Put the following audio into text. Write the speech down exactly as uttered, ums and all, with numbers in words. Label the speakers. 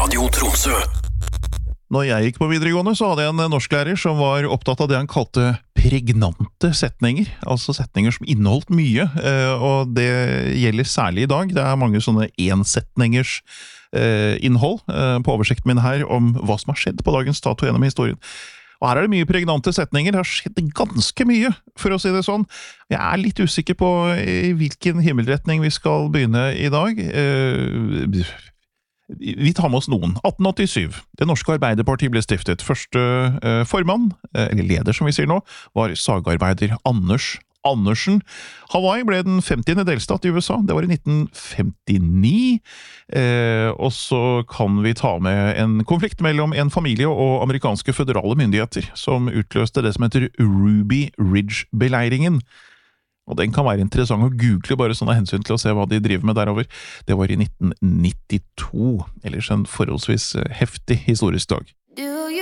Speaker 1: Radio Tromsø.
Speaker 2: Når jeg gikk på videregående, så hadde jeg en norsklærer som var opptatt av det han kalte pregnante setninger, altså setninger som inneholdt mye, og det gjelder særlig i dag. Det er mange sånne ensetningers innhold på oversikten min her om hva som har skjedd på dagens dato gjennom historien. Og her er det mye pregnante setninger, det har skjedd ganske mye, for å si det sånn. Jeg er litt usikker på i hvilken himmelretning vi skal begynne i dag. Vi tar med oss noen. atten åttisyv. Det norske Arbeiderpartiet ble stiftet. Første eh, formann, eh, eller leder som vi sier nå, var sagarbeider Anders Andersen. Hawaii ble den femtiende delstat i U S A. Det var i nitten femtini. Eh, og så kan vi ta med en konflikt mellom en familie og amerikanske føderale myndigheter, som utløste det som heter Ruby Ridge-beleiringen. Og den kan være interessant å google bare sånne hensyn til å se hva de driver med derover. Det var i nitten nittito, ellers en forholdsvis heftig historisk dag.